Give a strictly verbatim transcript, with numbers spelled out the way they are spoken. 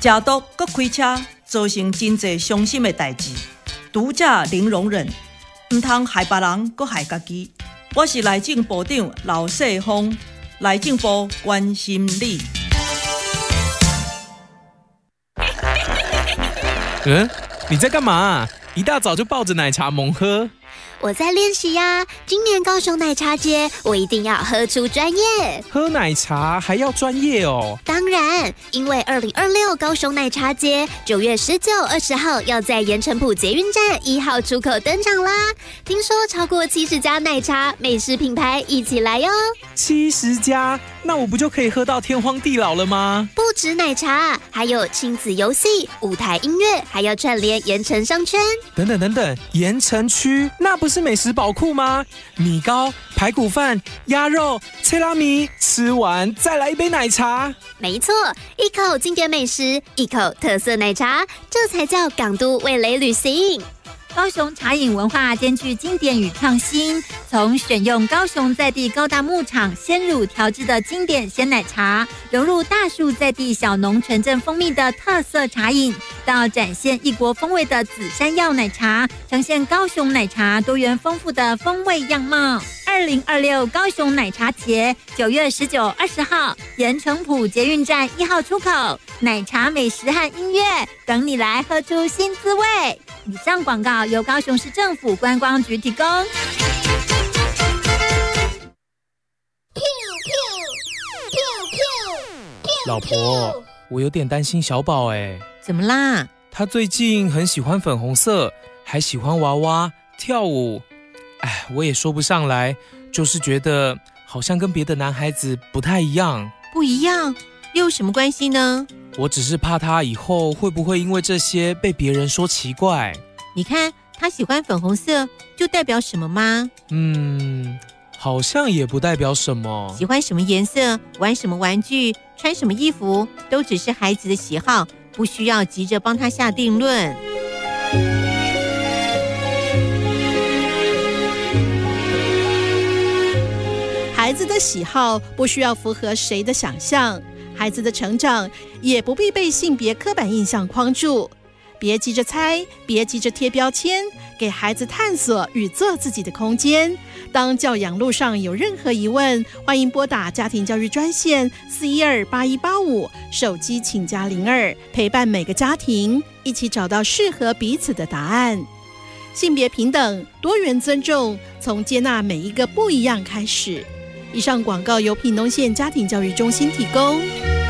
食毒搁开车，造成真侪伤心的代志。毒者零容忍，唔通害别人搁害家己。我是内政部长刘世峰，内政部关心你。 嗯，你在干嘛？一大早就抱着奶茶猛喝。 我在练习呀，今年高雄奶茶节，我一定要喝出专业。 喝奶茶还要专业哦？ 当然，因为二零二六高雄奶茶节九月十九、二十号要在盐埕埔捷运站一号出口登场啦。听说超过七十家奶茶美食品牌一起来哟。 七十家，那我不就可以喝到天荒地老了吗？ 不止奶茶，还有亲子游戏、舞台音乐，还要串联盐埕商圈。 等等等等，盐埕区那不是美食宝库吗？米糕、排骨饭、鸭肉、切拉米，吃完再来一杯奶茶。 没错，一口经典美食，一口特色奶茶，这才叫港都味蕾旅行。 高雄茶饮文化兼具经典与创新，从选用高雄在地高大牧场鲜乳调制的经典鲜奶茶，融入大树在地小农纯正蜂蜜的特色茶饮，到展现异国风味的紫山药奶茶，呈现高雄奶茶多元丰富的风味样貌。二零二六高雄奶茶节，九月十九、二十号，盐埕埔捷运站一号出口，奶茶美食和音乐等你来喝出新滋味。以上广告由高雄市政府观光局提供。 老婆，我有点担心小宝哎。 怎么啦？ 他最近很喜欢粉红色，还喜欢娃娃跳舞。哎，我也说不上来，就是觉得好像跟别的男孩子不太一样。 不一样？又有什么关系呢？ 我只是怕他以后会不会因为这些被别人说奇怪。 你看他喜欢粉红色，就代表什么吗？ 嗯，好像也不代表什么。 喜欢什么颜色，玩什么玩具，穿什么衣服，都只是孩子的喜好，不需要急着帮他下定论。 孩子的喜好不需要符合谁的想象，孩子的成长也不必被性别刻板印象框住。别急着猜，别急着贴标签，给孩子探索与做自己的空间。当教养路上有任何疑问，欢迎拨打家庭教育专线四一二八一八五，手机请加零二，陪伴每个家庭，一起找到适合彼此的答案。性别平等，多元尊重，从接纳每一个不一样开始。以上广告由屏东县家庭教育中心提供。